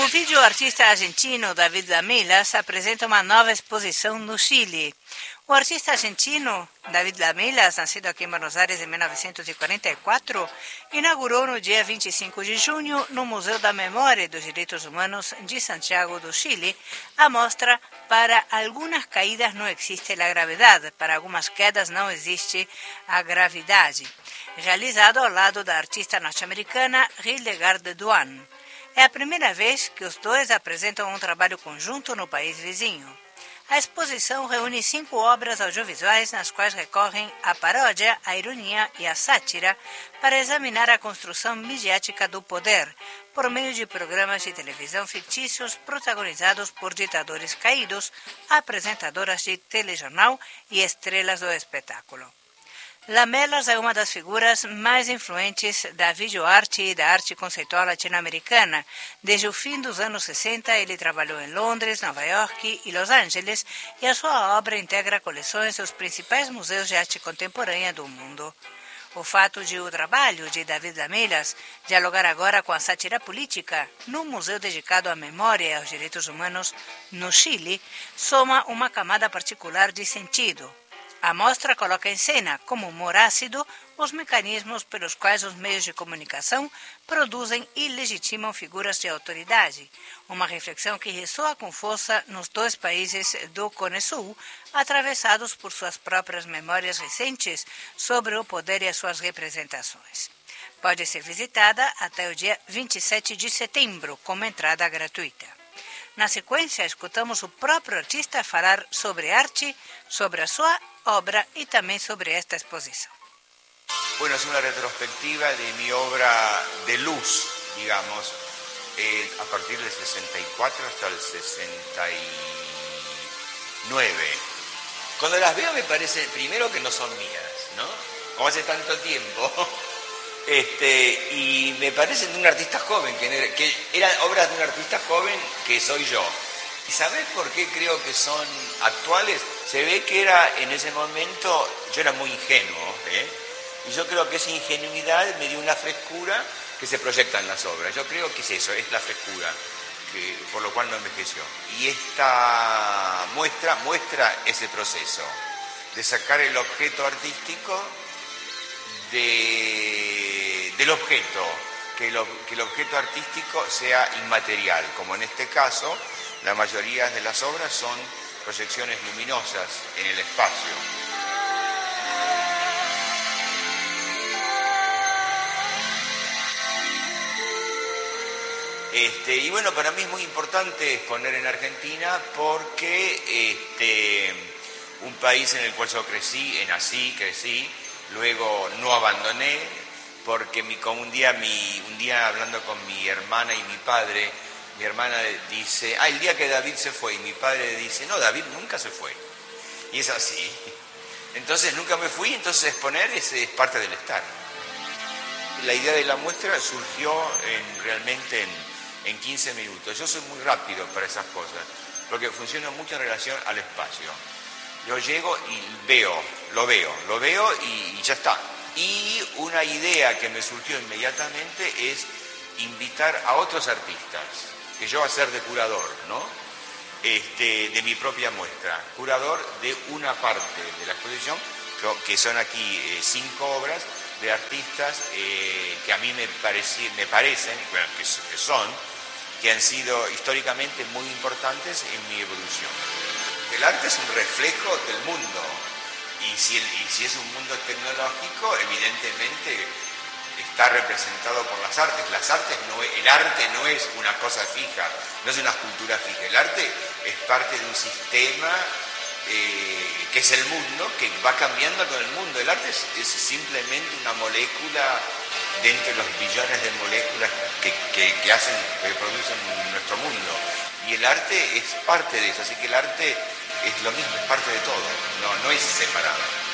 videoartista argentino David Lamelas apresenta uma nova exposição no Chile. O artista argentino David Lamelas, nascido aqui em Buenos Aires em 1944, inaugurou no dia 25 de junho, no Museu da Memória e dos Direitos Humanos de Santiago do Chile, a mostra Para algunas caídas não existe a gravidade, para algumas quedas não existe a gravidade, realizado ao lado da artista norte-americana Hildegard Duan. É a primeira vez que os dois apresentam um trabalho conjunto no país vizinho. A exposição reúne 5 obras audiovisuais nas quais recorrem à paródia, à ironia e à sátira para examinar a construção midiática do poder, por meio de programas de televisão fictícios protagonizados por ditadores caídos, apresentadoras de telejornal e estrelas do espetáculo. Lamelas é uma das figuras mais influentes da videoarte e da arte conceitual latino-americana. Desde o fim dos anos 60, ele trabalhou em Londres, Nova York e Los Angeles, e a sua obra integra coleções dos principais museus de arte contemporânea do mundo. O fato de o trabalho de David Lamelas dialogar agora com a sátira política num museu dedicado à memória e aos direitos humanos no Chile soma uma camada particular de sentido. A mostra coloca em cena, como humor ácido, os mecanismos pelos quais os meios de comunicação produzem e legitimam figuras de autoridade, uma reflexão que ressoa com força nos dois países do Cone Sul, atravessados por suas próprias memórias recentes sobre o poder e as suas representações. Pode ser visitada até o dia 27 de setembro, com entrada gratuita. Na sequência, escutamos o próprio artista falar sobre arte, sobre a sua obra y también sobre esta exposición. Bueno, es una retrospectiva de mi obra de luz, digamos, a partir del 64 hasta el 69. Cuando las veo me parece, primero, que no son mías, ¿no? Como hace tanto tiempo. Y me parecen de un artista joven, que eran obras de un artista joven que soy yo. ¿Y sabés por qué creo que son actuales? Se ve que en ese momento, yo era muy ingenuo, y yo creo que esa ingenuidad me dio una frescura que se proyecta en las obras. Yo creo que es eso, es la frescura, por lo cual no envejeció. Y esta muestra ese proceso de sacar el objeto artístico del objeto, que el objeto artístico sea inmaterial, como en este caso. La mayoría de las obras son proyecciones luminosas en el espacio. Y bueno, para mí es muy importante exponer en Argentina porque un país en el cual yo nací, crecí, luego no abandoné, porque un día hablando con mi hermana y mi padre, mi hermana dice, el día que David se fue, y mi padre dice, no, David nunca se fue. Y es así. Entonces nunca me fui, entonces exponer es parte del estar. La idea de la muestra surgió realmente en 15 minutos. Yo soy muy rápido para esas cosas, porque funciona mucho en relación al espacio. Yo llego y lo veo y ya está. Y una idea que me surgió inmediatamente es invitar a otros artistas, que yo voy a ser de curador, ¿no? De mi propia muestra, curador de una parte de la exposición, que son aquí 5 obras de artistas que a mí me parecen, bueno, que han sido históricamente muy importantes en mi evolución. El arte es un reflejo del mundo, y si es un mundo tecnológico, evidentemente está representado por las artes. El arte no es una cosa fija, no es una cultura fija. El arte es parte de un sistema que es el mundo, que va cambiando con el mundo. El arte es simplemente una molécula de entre los billones de moléculas que producen nuestro mundo. Y el arte es parte de eso, así que el arte es lo mismo, es parte de todo, no es separado.